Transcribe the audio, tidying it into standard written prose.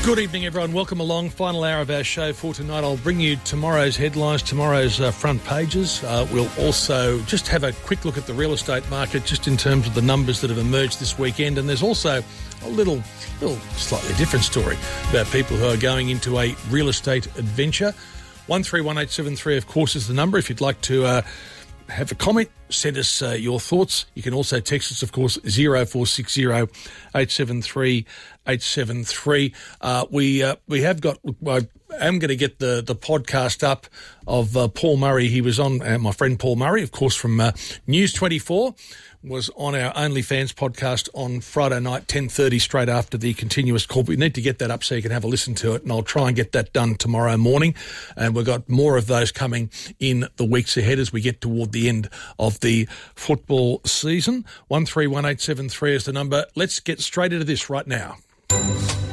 Good evening, everyone. Welcome along. Final hour of our show for tonight. I'll bring you tomorrow's headlines, tomorrow's front pages. We'll also just have a quick look at the real estate market, just in terms of the numbers that have emerged this weekend. And there's also a little slightly different story about people who are going into a real estate adventure. 131873, of course, is the number. If you'd like to have a comment, send us your thoughts. You can also text us, of course, 0460 873 873. We have got. I am going to get the podcast up of Paul Murray. He was on my friend Paul Murray, of course, from News 24. Was on our OnlyFans podcast on Friday night, 10:30, straight after the continuous call. We need to get that up so you can have a listen to it, and I'll try and get that done tomorrow morning. And we've got more of those coming in the weeks ahead as we get toward the end of the football season. 131873 is the number. Let's get straight into this right now.